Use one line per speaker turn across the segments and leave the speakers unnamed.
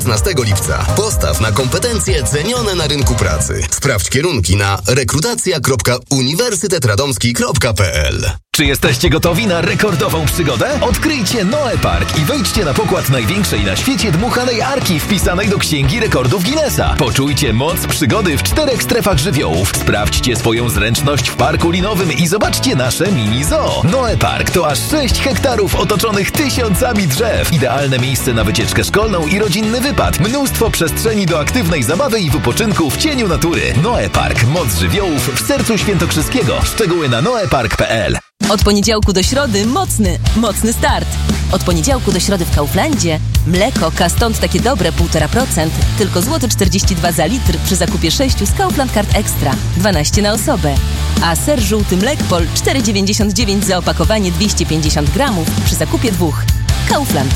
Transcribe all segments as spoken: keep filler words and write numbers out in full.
szesnastego lipca. Postaw na kompetencje cenione na rynku pracy. Sprawdź kierunki na rekrutacja kropka uniwersytet radomski kropka p l.
Czy jesteście gotowi na rekordową przygodę? Odkryjcie Noe Park i wejdźcie na pokład największej na świecie dmuchanej arki wpisanej do Księgi Rekordów Guinnessa. Poczujcie moc przygody w czterech strefach żywiołów. Sprawdźcie swoją zręczność w parku linowym i zobaczcie nasze mini zoo. Noe Park to aż sześć hektarów otoczonych tysiącami drzew. Idealne miejsce na wycieczkę szkolną i rodzinny wypad. Mnóstwo przestrzeni do aktywnej zabawy i wypoczynku w cieniu natury. Noe Park. Moc żywiołów w sercu świętokrzyskiego. Szczegóły na noepark kropka p l.
Od poniedziałku do środy mocny, mocny start. Od poniedziałku do środy w Kauflandzie mleko Kastąd takie dobre półtora procent, tylko złoty czterdzieści dwa za litr przy zakupie sześciu z Kaufland Card Extra, dwanaście na osobę. A ser żółty Mlekpol cztery dziewięćdziesiąt dziewięć za opakowanie dwieście pięćdziesiąt gramów przy zakupie dwóch. Kaufland.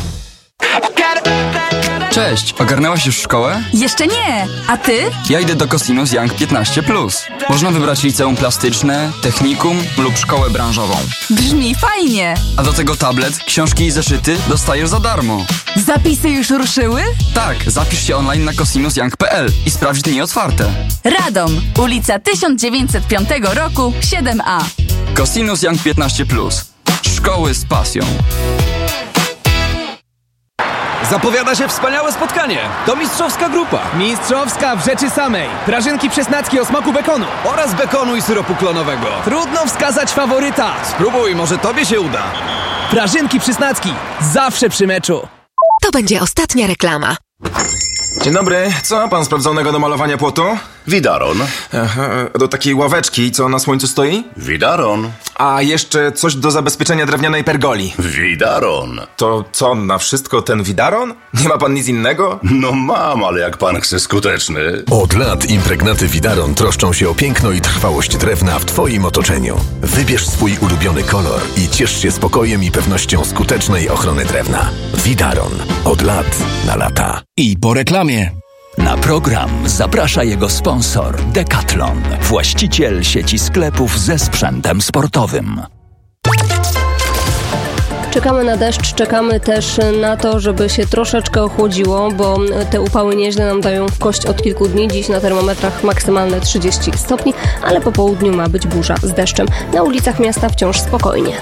Cześć, ogarnęłaś już szkołę?
Jeszcze nie, a ty?
Ja idę do Cosinus Young piętnaście plus. Można wybrać liceum plastyczne, technikum lub szkołę branżową.
Brzmi fajnie.
A do tego tablet, książki i zeszyty dostajesz za darmo.
Zapisy już ruszyły?
Tak, zapisz się online na cosinus young kropka p l i sprawdź dni otwarte.
Radom, ulica tysiąc dziewięćset piątego roku, siedem a.
Cosinus Young piętnaście plus. Szkoły z pasją.
Zapowiada się wspaniałe spotkanie. To mistrzowska grupa.
Mistrzowska w rzeczy samej. Prażynki przesnackie o smaku bekonu.
Oraz bekonu i syropu klonowego.
Trudno wskazać faworyta.
Spróbuj, może tobie się uda.
Prażynki przysnacki. Zawsze przy meczu.
To będzie ostatnia reklama.
Dzień dobry, co ma pan sprawdzonego do malowania płotu?
Widaron.
Aha, do takiej ławeczki, co na słońcu stoi?
Widaron.
A jeszcze coś do zabezpieczenia drewnianej pergoli.
Widaron.
To co, na wszystko ten Widaron? Nie ma pan nic innego?
No mam, ale jak pan chce skuteczny.
Od lat impregnaty Widaron troszczą się o piękno i trwałość drewna w twoim otoczeniu. Wybierz swój ulubiony kolor i ciesz się spokojem i pewnością skutecznej ochrony drewna. Widaron. Od lat na lata.
I po reklamie. Na program zaprasza jego sponsor Decathlon, właściciel sieci sklepów ze sprzętem sportowym.
Czekamy na deszcz, czekamy też na to, żeby się troszeczkę ochłodziło, bo te upały nieźle nam dają w kość od kilku dni. Dziś na termometrach maksymalne trzydzieści stopni, ale po południu ma być burza z deszczem. Na ulicach miasta wciąż spokojnie.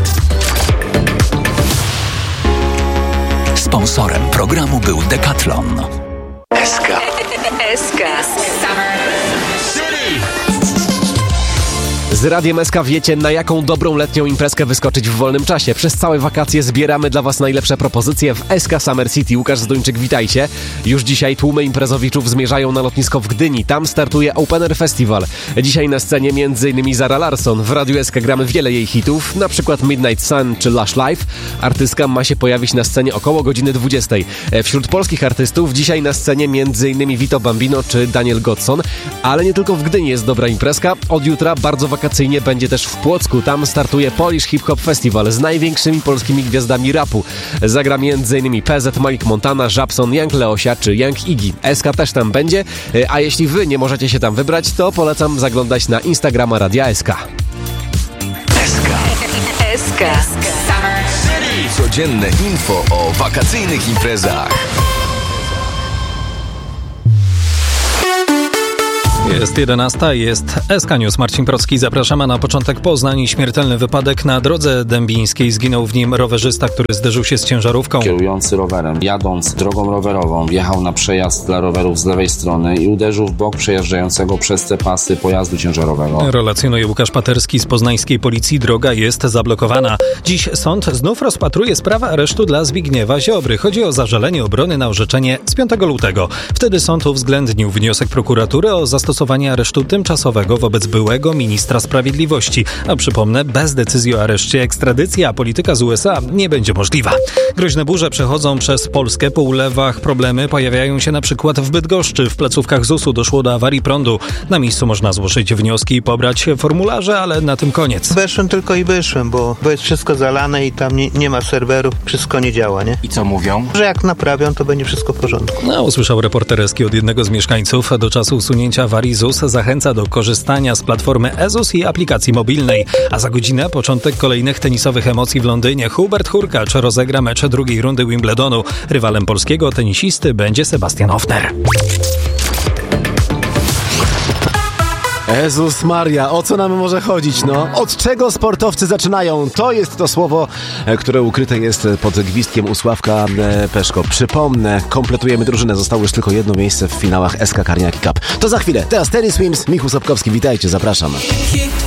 Sponsorem programu był Decathlon.
S K. S K.
Z Radiem S K wiecie, na jaką dobrą letnią imprezkę wyskoczyć w wolnym czasie. Przez całe wakacje zbieramy dla Was najlepsze propozycje w S K Summer City. Łukasz Zduńczyk, witajcie. Już dzisiaj tłumy imprezowiczów zmierzają na lotnisko w Gdyni. Tam startuje Open Air Festival. Dzisiaj na scenie m.in. Zara Larsson. W Radiu S K gramy wiele jej hitów, na przykład Midnight Sun czy Lush Life. Artystka ma się pojawić na scenie około godziny dwudziestej. Wśród polskich artystów dzisiaj na scenie m.in. Vito Bambino czy Daniel Godson. Ale nie tylko w Gdyni jest dobra imprezka. Od jutra bardzo wakacyjnie będzie też w Płocku. Tam startuje Polish Hip Hop Festival z największymi polskimi gwiazdami rapu. Zagra m.in. P Z, Malik Montana, Żabson, Young Leosia czy Young Iggy. S K też tam będzie, a jeśli wy nie możecie się tam wybrać, to polecam zaglądać na Instagrama Radia S K.
S K. S K.
Codzienne info o wakacyjnych imprezach.
Jest jedenasta, jest S K News. Marcin Procki, zapraszamy. Na początek Poznań. Śmiertelny wypadek na drodze dębińskiej. Zginął w nim rowerzysta, który zderzył się z ciężarówką.
Kierujący rowerem, jadąc drogą rowerową, wjechał na przejazd dla rowerów z lewej strony i uderzył w bok przejeżdżającego przez te pasy pojazdu ciężarowego.
Relacjonuje Łukasz Paterski z poznańskiej policji. Droga jest zablokowana. Dziś sąd znów rozpatruje sprawę aresztu dla Zbigniewa Ziobry. Chodzi o zażalenie obrony na orzeczenie z piątego lutego. Wtedy sąd uwzględnił wniosek prokuratury o zastosowanie aresztu tymczasowego wobec byłego ministra sprawiedliwości. A przypomnę, bez decyzji o areszcie ekstradycja polityka z U S A nie będzie możliwa. Groźne burze przechodzą przez Polskę. Po ulewach problemy pojawiają się na przykład w Bydgoszczy. W placówkach Z U S u doszło do awarii prądu. Na miejscu można złożyć wnioski i pobrać formularze, ale na tym koniec.
Weszłem tylko i wyszłem, bo, bo jest wszystko zalane i tam nie, nie ma serwerów, wszystko nie działa, nie?
I co mówią?
Że jak naprawią, to będzie wszystko w porządku.
No, usłyszał reporter S K od jednego z mieszkańców. Do czasu usunięcia awarii ZUS zachęca do korzystania z platformy eZUS i aplikacji mobilnej. A za godzinę początek kolejnych tenisowych emocji w Londynie. Hubert Hurkacz rozegra mecz drugiej rundy Wimbledonu. Rywalem polskiego tenisisty będzie Sebastian Hofner.
Jezus Maria, o co nam może chodzić, no? Od czego sportowcy zaczynają? To jest to słowo, które ukryte jest pod gwizdkiem u Sławka Peszko. Przypomnę, kompletujemy drużynę. Zostało już tylko jedno miejsce w finałach S K Carniaki Cup. To za chwilę. Teraz Tennis Swims, Michał Sapkowski. Witajcie, zapraszam.